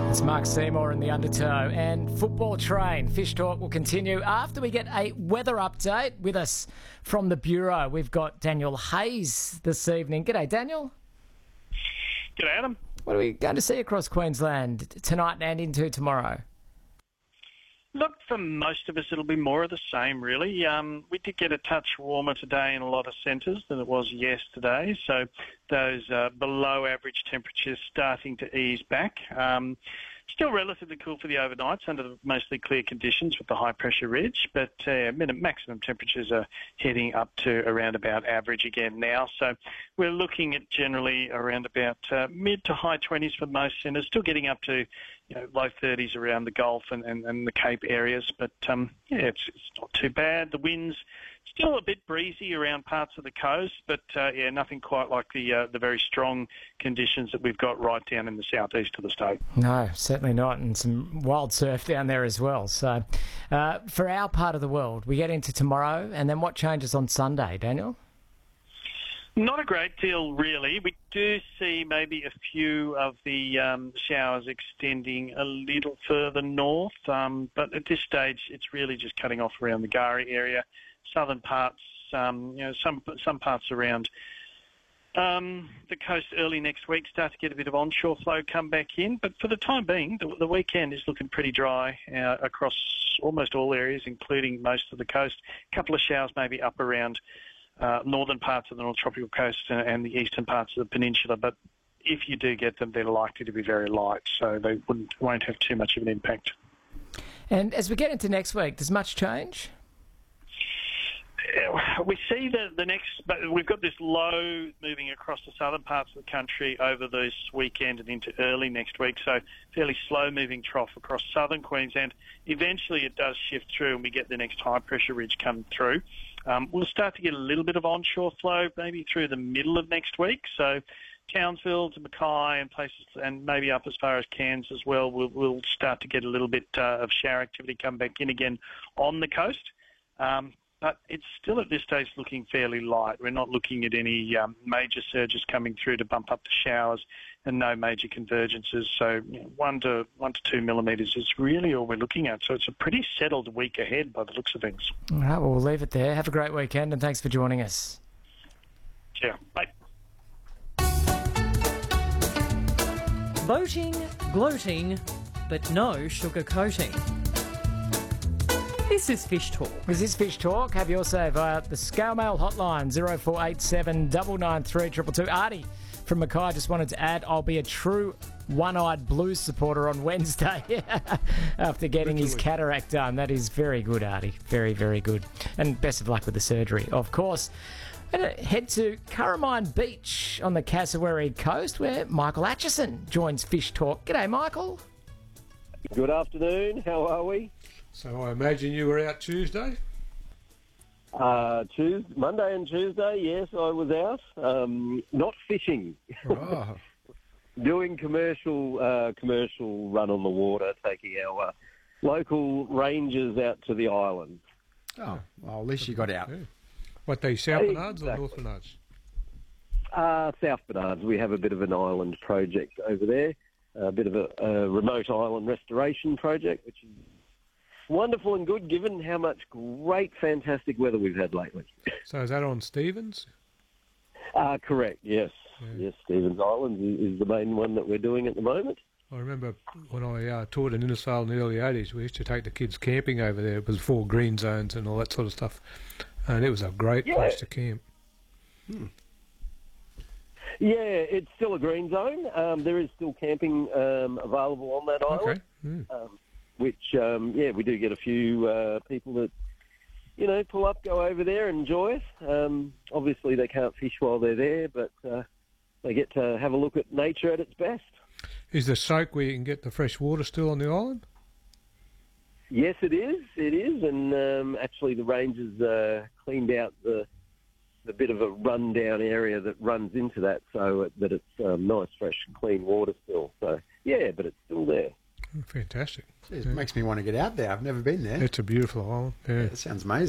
It's Mark Seymour in the Undertow and Football Train. Fish Talk will continue after we get a weather update. With us from the Bureau, we've got Daniel Hayes this evening. G'day, Daniel. G'day, Adam. What are we going to see across Queensland tonight and into tomorrow? Look, for most of us, it'll be more of the same, really. We did get a touch warmer today in a lot of centres than it was yesterday, so those below average temperatures starting to ease back. Still relatively cool for the overnights under the mostly clear conditions with the high pressure ridge, but maximum temperatures are heading up to around about average again now. So we're looking at generally around about mid to high 20s for most centres, still getting up to low 30s around the Gulf and the Cape areas. But it's not too bad. The winds still a bit breezy around parts of the coast, but nothing quite like the very strong conditions that we've got right down in the southeast of the state. No, certainly not, and some wild surf down there as well. So for our part of the world, we get into tomorrow, and then what changes on Sunday, Daniel? Not a great deal, really. We do see maybe a few of the showers extending a little further north, but at this stage, it's really just cutting off around the Gari area, southern parts, some parts around the coast early next week start to get a bit of onshore flow come back in. But for the time being, the weekend is looking pretty dry across almost all areas, including most of the coast. A couple of showers maybe up around northern parts of the North Tropical Coast and the eastern parts of the peninsula, but if you do get them, they're likely to be very light, so they won't have too much of an impact. And as we get into next week, does much change? We see but we've got this low moving across the southern parts of the country over this weekend and into early next week, so fairly slow moving trough across southern Queensland. Eventually it does shift through and we get the next high pressure ridge come through. We'll start to get a little bit of onshore flow maybe through the middle of next week, so Townsville to Mackay and places, and maybe up as far as Cairns as well, we'll start to get a little bit of shower activity come back in again on the coast. But it's still at this stage looking fairly light. We're not looking at any major surges coming through to bump up the showers and no major convergences. So 1 to 2 millimetres is really all we're looking at. So it's a pretty settled week ahead by the looks of things. All right, well, we'll leave it there. Have a great weekend and thanks for joining us. Yeah, bye. Boating, gloating, but no sugar coating. This is Fish Talk. This is Fish Talk. Have your say via the Scale Mail hotline 0487 993 222. Artie from Mackay just wanted to add, I'll be a true one-eyed Blues supporter on Wednesday after getting his cataract done. That is very good, Artie. Very, very good. And best of luck with the surgery, of course. And head to Curramine Beach on the Cassowary coast where Michael Atchison joins Fish Talk. G'day, Michael. Good afternoon. How are we? So I imagine you were out Tuesday? Monday and Tuesday, yes, I was out. Not fishing. Oh. Doing commercial run on the water, taking our local rangers out to the island. Oh, well, at least you got out. Yeah. What, they South Bernards Exactly. or North Bernards? South Bernards. We have a bit of an island project over there, a bit of a remote island restoration project, which is wonderful and good given how much great, fantastic weather we've had lately. So is that on Stevens? Correct, yes. Yeah. Yes, Stevens Island is the main one that we're doing at the moment. I remember when I taught in Innisfail in the early 80s, we used to take the kids camping over there. It was 4 green zones and all that sort of stuff. And it was a great place to camp. Yeah, it's still a green zone. There is still camping available on that island. Okay. Which, we do get a few people that, pull up, go over there, enjoy it. Obviously, they can't fish while they're there, but they get to have a look at nature at its best. Is the soak where you can get the fresh water still on the island? Yes, it is. It is, and actually the rangers cleaned out the bit of a rundown area that runs into that, so that it's nice, fresh, and clean water still. So yeah, but it's still there. Fantastic. It makes me want to get out there. I've never been there. It's a beautiful island. Yeah. It sounds amazing.